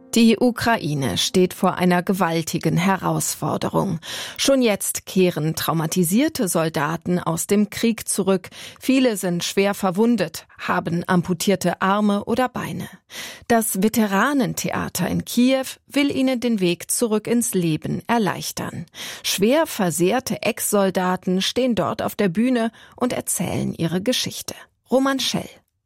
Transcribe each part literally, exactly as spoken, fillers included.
Die Ukraine steht vor einer gewaltigen Herausforderung. Schon jetzt kehren traumatisierte Soldaten aus dem Krieg zurück. Viele sind schwer verwundet, haben amputierte Arme oder Beine. Das Veteranentheater in Kiew will ihnen den Weg zurück ins Leben erleichtern. Schwer versehrte Ex-Soldaten stehen dort auf der Bühne und erzählen ihre Geschichte. Roman Schell.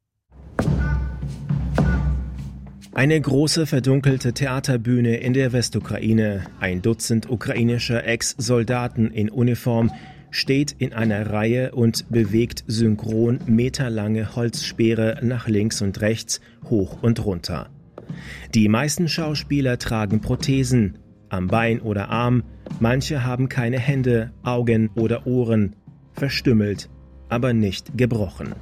Eine große verdunkelte Theaterbühne in der Westukraine. Ein Dutzend ukrainischer Ex-Soldaten in Uniform steht in einer Reihe und bewegt synchron meterlange Holzspeere nach links und rechts, hoch und runter. Die meisten Schauspieler tragen Prothesen, am Bein oder Arm. Manche haben keine Hände, Augen oder Ohren, verstümmelt, aber nicht gebrochen.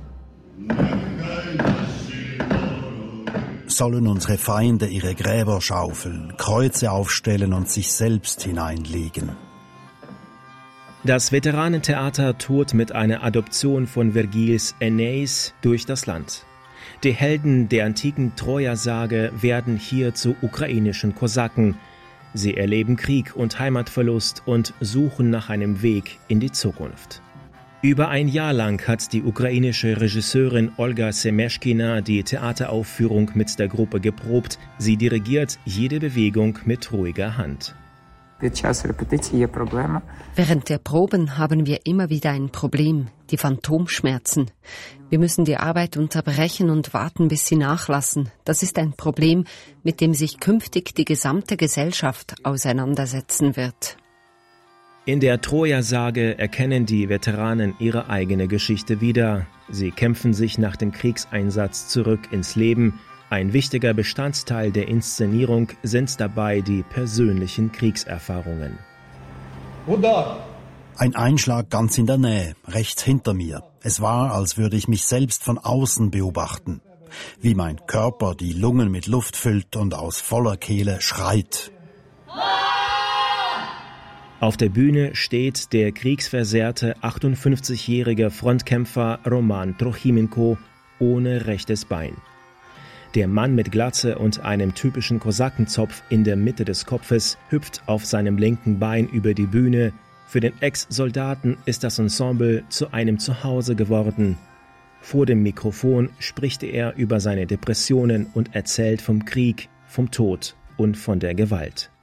Sollen unsere Feinde ihre Gräber schaufeln, Kreuze aufstellen und sich selbst hineinlegen. Das Veteranentheater tourt mit einer Adoption von Vergils Aeneis durch das Land. Die Helden der antiken Troja-Sage werden hier zu ukrainischen Kosaken. Sie erleben Krieg und Heimatverlust und suchen nach einem Weg in die Zukunft. Über ein Jahr lang hat die ukrainische Regisseurin Olga Semeshkina die Theateraufführung mit der Gruppe geprobt. Sie dirigiert jede Bewegung mit ruhiger Hand. Während der Proben haben wir immer wieder ein Problem, die Phantomschmerzen. Wir müssen die Arbeit unterbrechen und warten, bis sie nachlassen. Das ist ein Problem, mit dem sich künftig die gesamte Gesellschaft auseinandersetzen wird. In der Troja-Sage erkennen die Veteranen ihre eigene Geschichte wieder. Sie kämpfen sich nach dem Kriegseinsatz zurück ins Leben. Ein wichtiger Bestandteil der Inszenierung sind dabei die persönlichen Kriegserfahrungen. Ein Einschlag ganz in der Nähe, rechts hinter mir. Es war, als würde ich mich selbst von außen beobachten. Wie mein Körper die Lungen mit Luft füllt und aus voller Kehle schreit. Auf der Bühne steht der kriegsversehrte achtundfünfzigjährige Frontkämpfer Roman Trochimenko ohne rechtes Bein. Der Mann mit Glatze und einem typischen Kosakenzopf in der Mitte des Kopfes hüpft auf seinem linken Bein über die Bühne. Für den Ex-Soldaten ist das Ensemble zu einem Zuhause geworden. Vor dem Mikrofon spricht er über seine Depressionen und erzählt vom Krieg, vom Tod und von der Gewalt.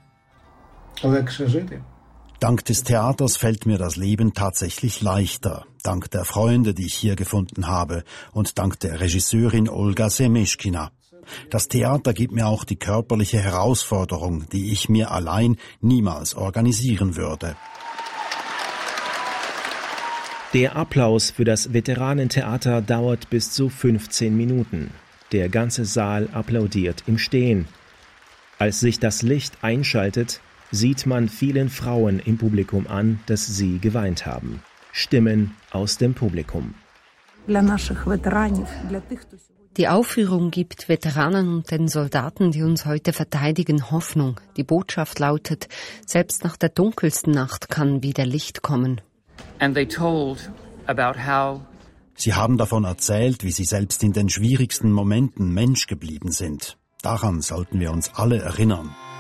Dank des Theaters fällt mir das Leben tatsächlich leichter. Dank der Freunde, die ich hier gefunden habe und dank der Regisseurin Olga Semeshkina. Das Theater gibt mir auch die körperliche Herausforderung, die ich mir allein niemals organisieren würde. Der Applaus für das Veteranentheater dauert bis zu fünfzehn Minuten. Der ganze Saal applaudiert im Stehen. Als sich das Licht einschaltet, sieht man vielen Frauen im Publikum an, dass sie geweint haben. Stimmen aus dem Publikum. Die Aufführung gibt Veteranen und den Soldaten, die uns heute verteidigen, Hoffnung. Die Botschaft lautet, selbst nach der dunkelsten Nacht kann wieder Licht kommen. And they told about how Sie haben davon erzählt, wie sie selbst in den schwierigsten Momenten Mensch geblieben sind. Daran sollten wir uns alle erinnern.